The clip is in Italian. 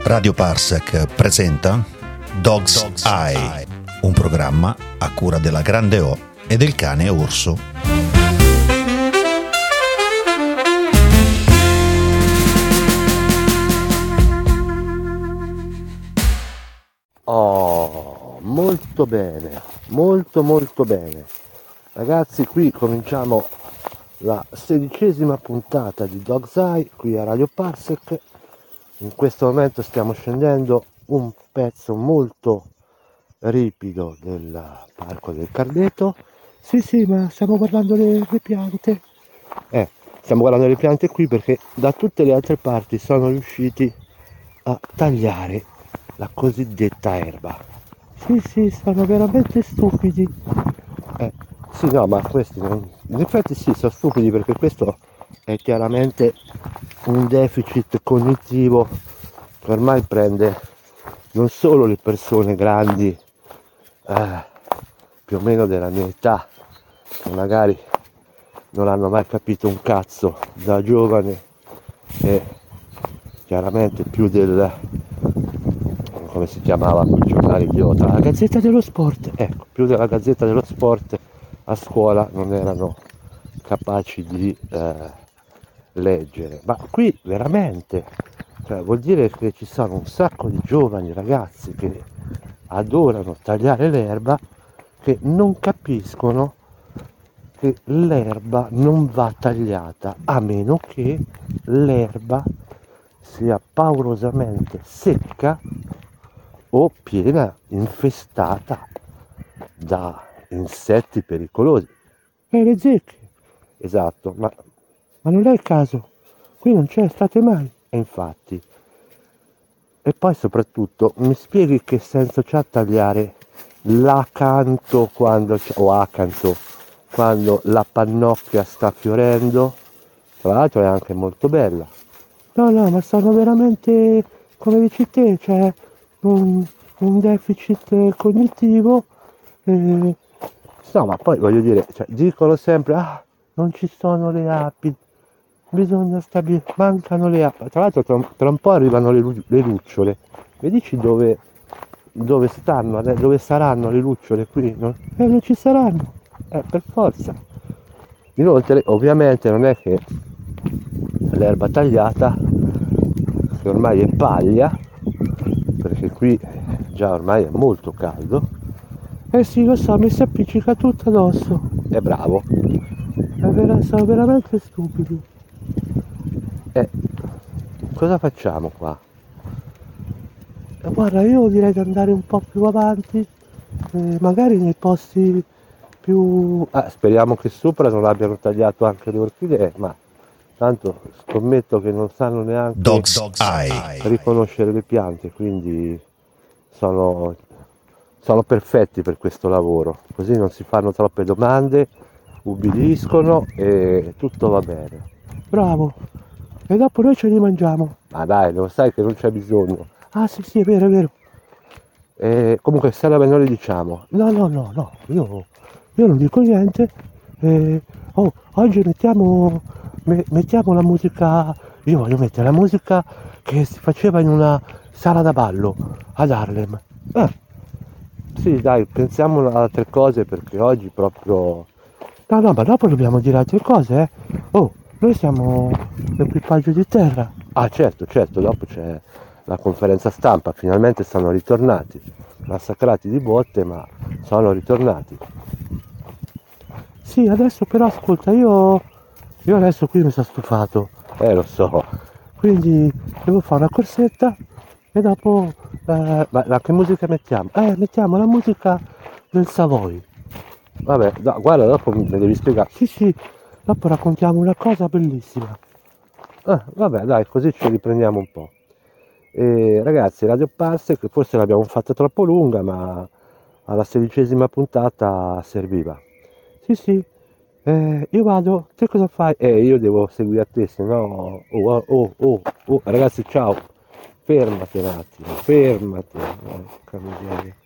Radio Parsec presenta Dog's Eye, un programma a cura della Grande O e del cane orso. Oh, molto bene, molto bene. Ragazzi, qui cominciamo la 16ª puntata di Dog's Eye qui a Radio Parsec. In questo momento stiamo scendendo un pezzo molto ripido del parco del Cardeto. Sì, ma stiamo guardando le piante. Stiamo guardando le piante qui perché da tutte le altre parti sono riusciti a tagliare la cosiddetta erba. Sì, sono veramente stupidi. Sì, no, ma questi in effetti sì, sono stupidi perché questo è chiaramente un deficit cognitivo che ormai prende non solo le persone grandi, più o meno della mia età, che magari non hanno mai capito un cazzo da giovane, e chiaramente più del, come si chiamava quel giornale idiota, la Gazzetta dello Sport, ecco, più della Gazzetta dello Sport a scuola non erano capaci di leggere. Ma qui veramente, cioè, vuol dire che ci sono un sacco di giovani ragazzi che adorano tagliare l'erba, che non capiscono che l'erba non va tagliata a meno che l'erba sia paurosamente secca o piena, infestata da insetti pericolosi. Le zecche. Esatto, ma non è il caso, qui non c'è state mai. E infatti, e poi soprattutto mi spieghi che senso c'ha tagliare l'acanto o acanto quando la pannocchia sta fiorendo? Tra l'altro è anche molto bella. No, ma sono veramente, come dici te, cioè un deficit cognitivo. No, ma poi voglio dire, cioè, dicono sempre, non ci sono le api, bisogna stabilire, mancano le api. Tra l'altro tra un po' arrivano le lucciole. Mi dici dove stanno, dove saranno le lucciole qui? Non ci saranno, per forza. Inoltre, ovviamente non è che l'erba tagliata, che ormai è paglia, perché qui già ormai è molto caldo. Sì, lo so, mi si appiccica tutto addosso. È bravo. Sono veramente stupidi. Cosa facciamo qua? Guarda, io direi di andare un po' più avanti, magari nei posti più... speriamo che sopra non abbiano tagliato anche le orchidee, ma tanto scommetto che non sanno neanche Dog's Eye. riconoscere le piante, quindi sono perfetti per questo lavoro, così non si fanno troppe domande, ubbidiscono e tutto va bene. Bravo, e dopo noi ce li mangiamo. Ma dai, lo sai che non c'è bisogno. Sì, è vero. Comunque se non le diciamo. No, io non dico niente. Oggi mettiamo la musica, io voglio mettere la musica che si faceva in una sala da ballo ad Harlem. Sì, dai, pensiamo ad altre cose perché oggi proprio... No, ma dopo dobbiamo dire altre cose, noi siamo l'equipaggio di terra. Certo, dopo c'è la conferenza stampa, finalmente sono ritornati, massacrati di botte, ma sono ritornati. Sì, adesso però ascolta, io adesso qui mi sono stufato. Lo so. Quindi devo fare una corsetta e dopo... ma che musica mettiamo? Mettiamo la musica del Savoy. Vabbè, guarda, dopo mi devi spiegare. Sì, dopo raccontiamo una cosa bellissima. Vabbè, dai, così ci riprendiamo un po'. Ragazzi, Radio Parsec, forse l'abbiamo fatta troppo lunga, ma alla 16ª puntata serviva. Sì, io vado, te cosa fai? Io devo seguire a te, se no... ragazzi, ciao! Fermati un attimo, fermati! Porca miseria.